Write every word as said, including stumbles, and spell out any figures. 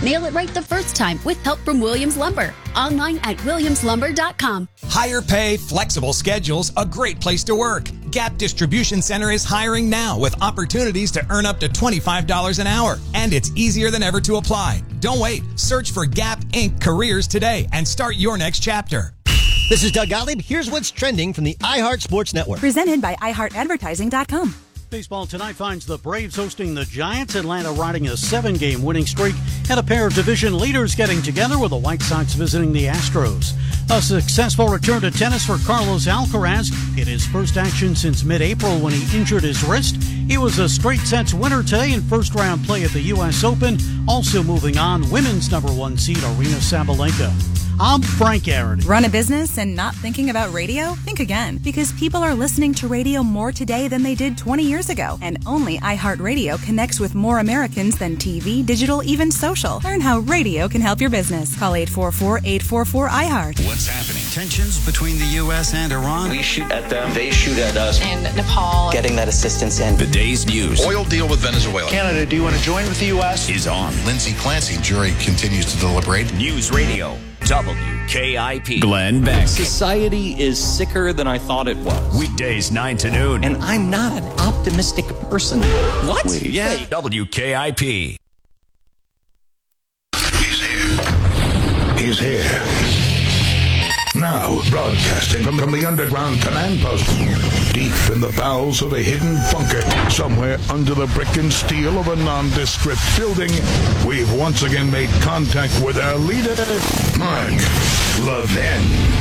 Nail it right the first time with help from Williams Lumber. Online at williams lumber dot com. Higher pay, flexible schedules, a great place to work. Gap Distribution Center is hiring now with opportunities to earn up to twenty-five dollars an hour. And it's easier than ever to apply. Don't wait. Search for Gap Incorporated Careers today and start your next chapter. This is Doug Gottlieb. Here's what's trending from the iHeart Sports Network. Presented by i heart advertising dot com. Baseball tonight finds the Braves hosting the Giants, Atlanta riding a seven-game winning streak, and a pair of division leaders getting together with the White Sox visiting the Astros. A successful return to tennis for Carlos Alcaraz in his first action since mid-April when he injured his wrist. He was a straight sets winner today in first-round play at the U S Open. Also moving on, women's number one seed Arina Sabalenka. I'm Frank Aaron. Run a business and not thinking about radio? Think again, because people are listening to radio more today than they did twenty years ago. And only iHeartRadio connects with more Americans than T V, digital, even social. Learn how radio can help your business. Call eight four four, eight four four, I heart. What's happening? Tensions between the U S and Iran. We shoot at them, they shoot at us. In Nepal. Getting that assistance in. The day's news. Oil deal with Venezuela. Canada, do you want to join with the U S? Is on. Lindsay Clancy, jury continues to deliberate. News Radio. W K I P. Glenn Beck. Society is sicker than I thought it was. Weekdays nine to noon. And I'm not an optimistic person. What? Wait. Yeah. W K I P. He's here. He's here. Now, broadcasting from, from the underground command post, deep in the bowels of a hidden bunker, somewhere under the brick and steel of a nondescript building, we've once again made contact with our leader, Mark Levin.